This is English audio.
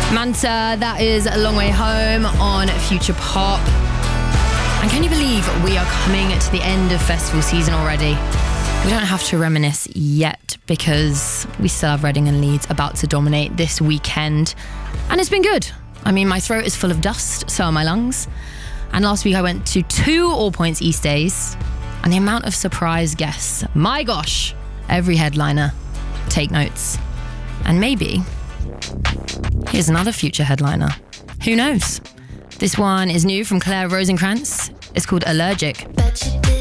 Manta, that is A Long Way Home on Future Pop. And can you believe we are coming to the end of festival season already? We don't have to reminisce yet because we still have Reading and Leeds about to dominate this weekend. And it's been good. I mean, my throat is full of dust, so are my lungs. And last week I went to 2 All Points East days. And the amount of surprise guests. My gosh, every headliner. Take notes. And maybe here's another future headliner. Who knows? This one is new from Claire Rosenkrantz. It's called Allergic.